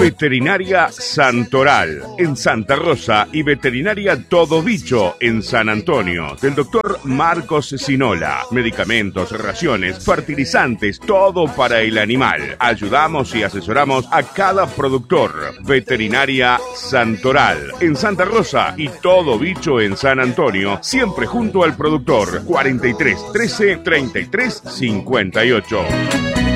Veterinaria Santoral en Santa Rosa y Veterinaria Todo Bicho en San Antonio, del doctor Marcos Sinola. Medicamentos, raciones, fertilizantes, todo para el animal. Ayudamos y asesoramos a cada productor. Veterinaria Santoral en Santa Rosa y Todo Bicho en San Antonio, siempre junto al productor. 43 13 33 58.